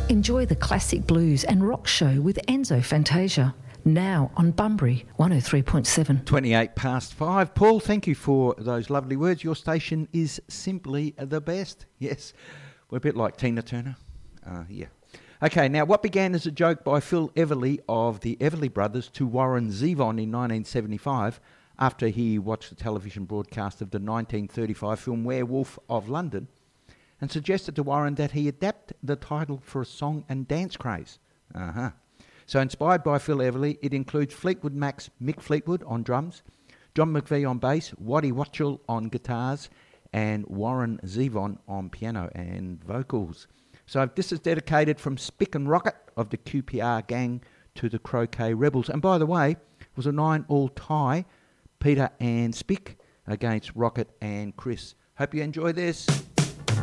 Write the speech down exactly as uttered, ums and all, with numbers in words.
Enjoy the classic blues and rock show with Enzo Fantasia. Now on Bunbury one oh three point seven. twenty-eight past five. Paul, thank you for those lovely words. Your station is simply the best. Yes, we're a bit like Tina Turner. Uh, yeah. Okay, now what began as a joke by Phil Everly of the Everly Brothers to Warren Zevon in nineteen seventy-five after he watched the television broadcast of the nineteen thirty-five film Werewolf of London and suggested to Warren that he adapt the title for a song and dance craze. Uh-huh. So inspired by Phil Everly, it includes Fleetwood Mac's Mick Fleetwood on drums, John McVie on bass, Waddy Wachtel on guitars, and Warren Zevon on piano and vocals. So this is dedicated from Spick and Rocket of the Q P R gang to the Croquet Rebels. And by the way, it was a nine-all tie, Peter and Spick against Rocket and Chris. Hope you enjoy this.